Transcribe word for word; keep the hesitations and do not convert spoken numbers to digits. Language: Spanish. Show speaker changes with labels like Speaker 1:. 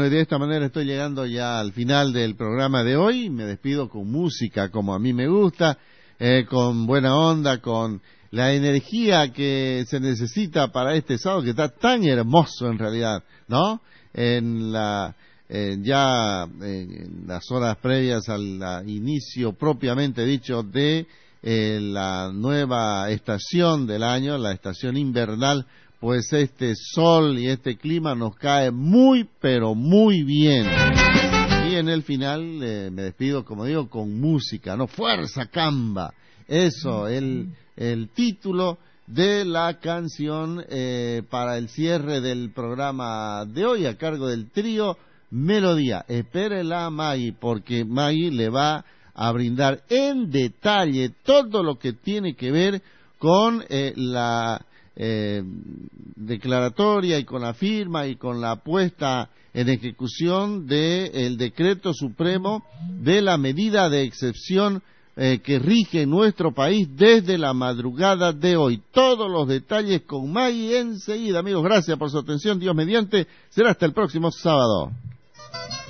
Speaker 1: y de esta manera estoy llegando ya al final del programa de hoy. Me despido con música como a mí me gusta, eh, con buena onda, con la energía que se necesita para este sábado que está tan hermoso en realidad, ¿no? En la eh, ya eh, en las horas previas al la inicio propiamente dicho de eh, la nueva estación del año, la estación invernal, pues este sol y este clima nos cae muy pero muy bien. Y en el final eh, me despido, como digo, con música, ¿no? Fuerza Camba, eso, el el título de la canción eh, para el cierre del programa de hoy a cargo del trío Melodía. Espérela Maggie, porque Maggie le va a brindar en detalle todo lo que tiene que ver con eh, la eh, declaratoria y con la firma y con la puesta en ejecución del decreto supremo de la medida de excepción Eh, que rige nuestro país desde la madrugada de hoy. Todos los detalles con Maggie enseguida. Amigos, gracias por su atención. Dios mediante, será hasta el próximo sábado.